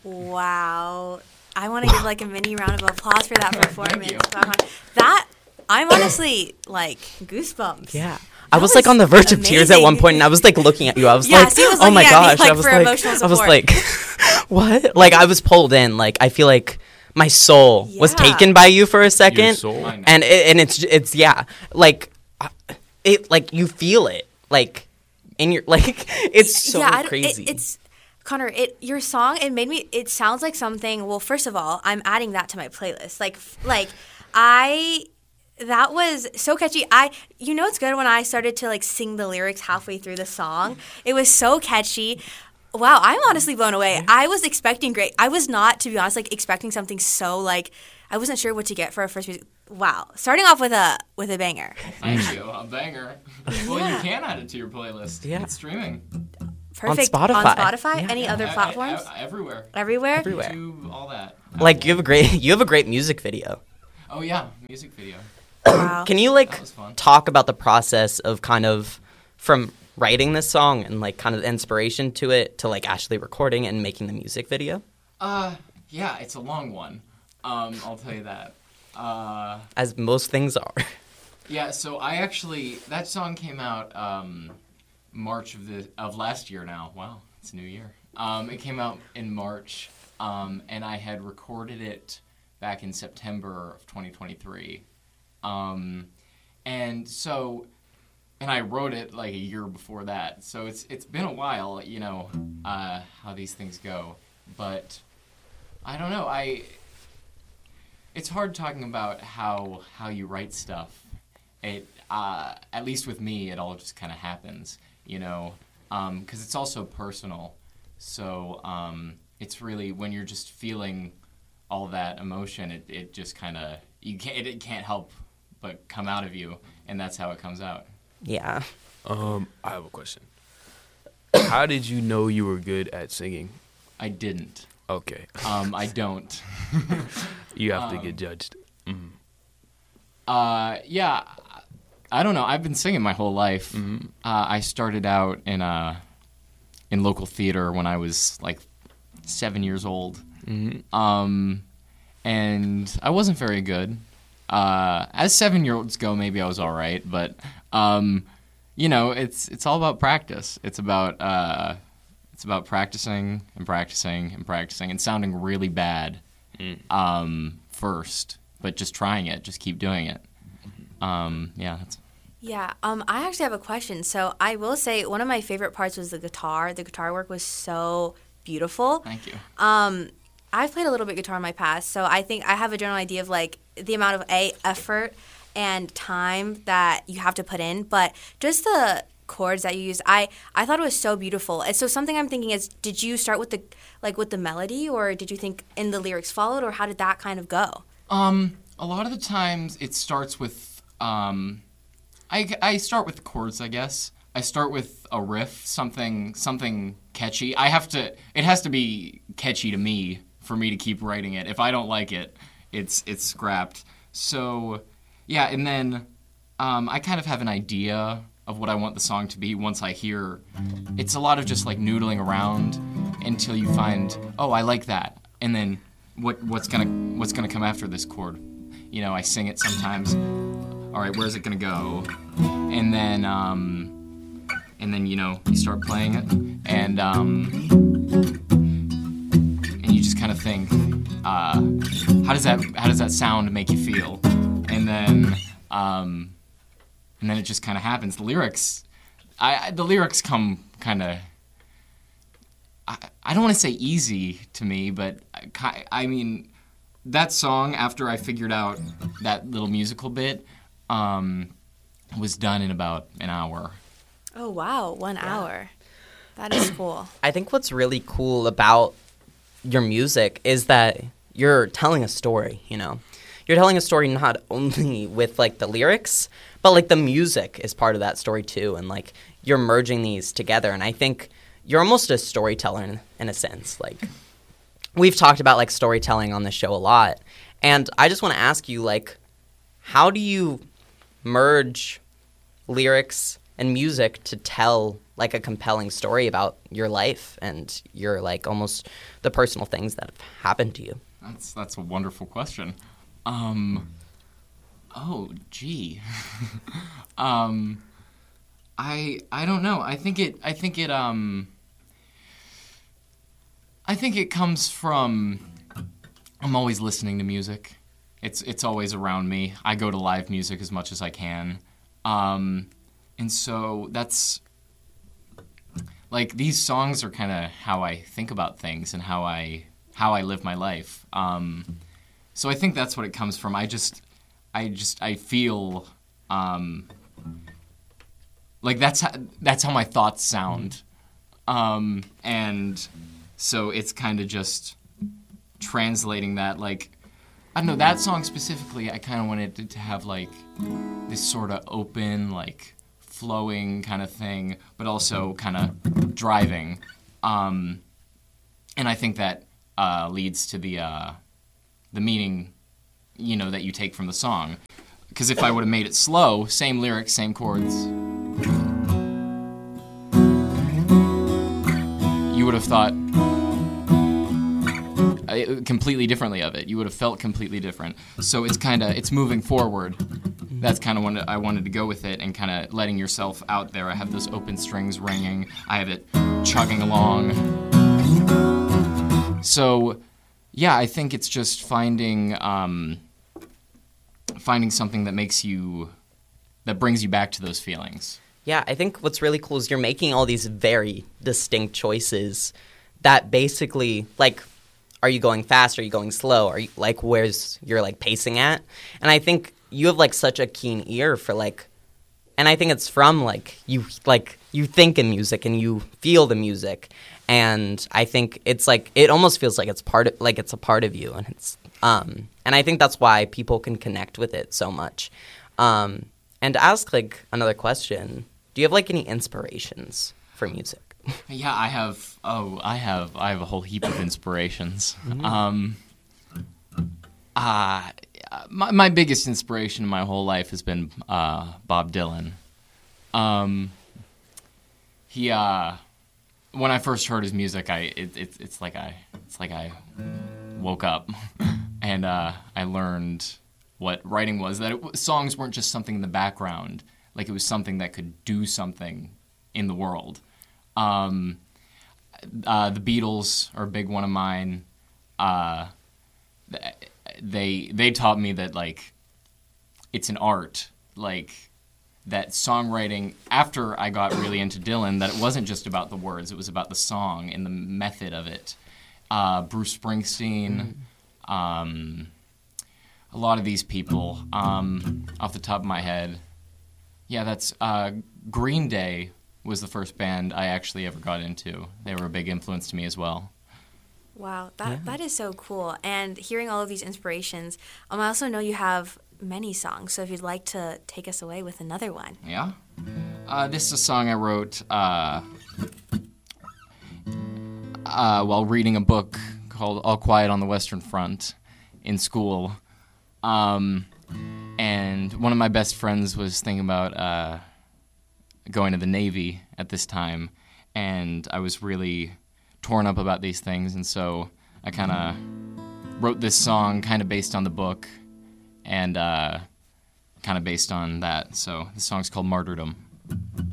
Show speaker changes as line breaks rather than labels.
Wow. I want to give like a mini round of applause for that performance.
Thank you.
That, I'm honestly like goosebumps.
Yeah.
That
I was like on the verge of tears at one
amazing.
point, and I was like looking at you. I was
Yeah,
like,
Steve was
"Oh my
looking at me,
gosh!"
like,
I was
for
like,
emotional
I was
support.
like, "What?" Like I was pulled in. Like I feel like my soul was
Yeah.
taken by you for a second,
Your soul?
I know.
and it's yeah, like it like you feel it like in your like it's so
I don't-
crazy.
It's Connor. Your song. It made me. It sounds like something. Well, first of all, I'm adding that to my playlist. That was so catchy. It's good when I started to like sing the lyrics halfway through the song. It was so catchy. Wow, I'm honestly blown away. I was expecting great. I was not, to be honest, like expecting something so like I wasn't sure what to get for a first music. Wow, starting off with a banger.
Thank you. A banger. Well, you can add it to your playlist.
Yeah.
It's streaming.
Perfect.
Spotify.
On Spotify.
Yeah.
Any other platforms?
Everywhere.
Everywhere.
Everywhere.
YouTube, all that.
Like you have a great music video.
Oh yeah, music video.
Wow.
Can you
That
like
was fun.
talk about the process of kind of from writing this song and like kind of the inspiration to it to like actually recording and making the music video?
Yeah, it's a long one. I'll tell you that.
As most things are.
Yeah, so that song came out March of last year now. Wow, it's a new year. It came out in March, and I had recorded it back in September of 2023. And I wrote it like a year before that. So it's been a while, how these things go. But I don't know. It's hard talking about how you write stuff. It at least with me, it all just kind of happens, because it's also personal. So it's really when you're just feeling all that emotion, it just kind of it can't help but come out of you, and that's how it comes out.
Yeah.
I have a question. How did you know you were good at singing?
I didn't.
Okay.
I don't.
You have to get judged.
Yeah, I don't know. I've been singing my whole life. I started out in local theater when I was like 7 years old. And I wasn't very good. As 7-year-olds go, maybe I was all right, but it's all about practice. It's about practicing and practicing and practicing and sounding really bad first, but just trying it, just keep doing it.
Yeah, I actually have a question. So I will say one of my favorite parts was the guitar. The guitar work was so beautiful.
Thank you.
I've played a little bit guitar in my past, so I think I have a general idea of like the amount of effort and time that you have to put in, but just the chords that you use, I thought it was so beautiful. And so something I'm thinking is, did you start with the melody, or did you think in the lyrics followed, or how did that kind of go?
A lot of the times it starts with I start with the chords, I guess. I start with a riff, something catchy. It has to be catchy to me for me to keep writing it. If I don't like it, it's scrapped. So, yeah, and then I kind of have an idea of what I want the song to be once I hear. It's a lot of just like noodling around until you find, oh, I like that. And then what's gonna come after this chord? I sing it sometimes. All right, where's it gonna go? And then you start playing it, and you just kind of think, how does that sound make you feel? And then it just kind of happens. The lyrics come kind of. I don't want to say easy to me, but I mean, that song, after I figured out that little musical bit, was done in about an hour.
Oh, wow, 1 hour. That is cool.
I think what's really cool about your music is that you're telling a story, You're telling a story not only with, like, the lyrics, but, like, the music is part of that story, too. And, like, you're merging these together. And I think you're almost a storyteller in a sense. Like, we've talked about, like, storytelling on this show a lot. And I just want to ask you, like, how do you merge lyrics and music to tell like a compelling story about your life and your like almost the personal things that have happened to you?
That's a wonderful question. Oh, gee. I don't know. I think it comes from I'm always listening to music. It's always around me. I go to live music as much as I can. And so that's like these songs are kind of how I think about things and how I live my life. So I think that's what it comes from. I feel like that's how my thoughs sound. And so it's kind of just translating that, like, I don't know, that song specifically, I kind of wanted it to have, like, this sort of open, like, flowing kind of thing, but also kind of driving. And I think that leads to the meaning, you know, that you take from the song. Because if I would have made it slow, same lyrics, same chords, you would have thought completely differently of it. You would have felt completely different. So it's moving forward. That's kind of what I wanted to go with it, and kind of letting yourself out there. I have those open strings ringing. I have it chugging along. So, yeah, I think it's just finding something that brings you back to those feelings.
Yeah, I think what's really cool is you're making all these very distinct choices that basically, like, are you going fast? Are you going slow? Are you, like, where's your, like, pacing at? And I think you have, like, such a keen ear for, like, and I think it's from, like, you think in music and you feel the music. And I think it's, like, it almost feels like it's it's a part of you. And it's, and I think that's why people can connect with it so much. And to ask, like, another question, do you have, like, any inspirations for music?
Yeah, I have a whole heap of inspirations. Mm-hmm. My biggest inspiration in my whole life has been Bob Dylan. He when I first heard his music, it's like I woke up and I learned what writing was. That songs weren't just something in the background, like it was something that could do something in the world. The Beatles are a big one of mine. They taught me that, like, it's an art, like, that songwriting, after I got really into Dylan, that it wasn't just about the words, it was about the song and the method of it. Bruce Springsteen, a lot of these people, off the top of my head. Yeah, that's Green Day was the first band I actually ever got into. They were a big influence to me as well.
Wow, that is so cool. And hearing all of these inspirations, I also know you have many songs, so if you'd like to take us away with another one.
Yeah? This is a song I wrote while reading a book called All Quiet on the Western Front in school. And one of my best friends was thinking about going to the Navy at this time, and I was really torn up about these things, and so I kind of wrote this song kind of based on the book and kind of based on that. So the song's called Martyrdom.